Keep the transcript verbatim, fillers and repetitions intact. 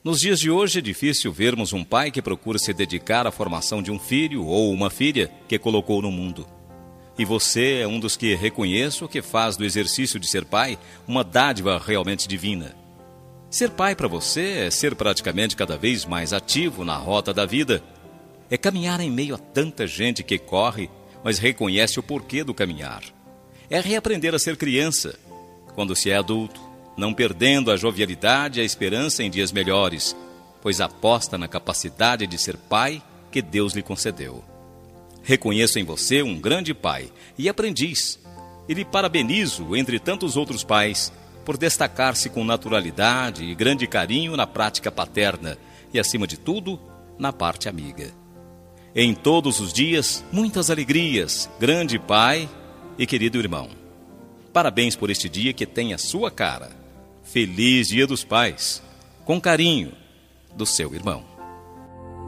Nos dias de hoje é difícil vermos um pai que procura se dedicar à formação de um filho ou uma filha que colocou no mundo. E você é um dos que reconheço que faz do exercício de ser pai uma dádiva realmente divina. Ser pai para você é ser praticamente cada vez mais ativo na rota da vida. É caminhar em meio a tanta gente que corre, mas reconhece o porquê do caminhar. É reaprender a ser criança quando se é adulto, não perdendo a jovialidade e a esperança em dias melhores, pois aposta na capacidade de ser pai que Deus lhe concedeu. Reconheço em você um grande pai e aprendiz, e lhe parabenizo entre tantos outros pais por destacar-se com naturalidade e grande carinho na prática paterna e, acima de tudo, na parte amiga. Em todos os dias, muitas alegrias, grande pai e querido irmão. Parabéns por este dia que tem a sua cara. Feliz Dia dos Pais. Com carinho, do seu irmão.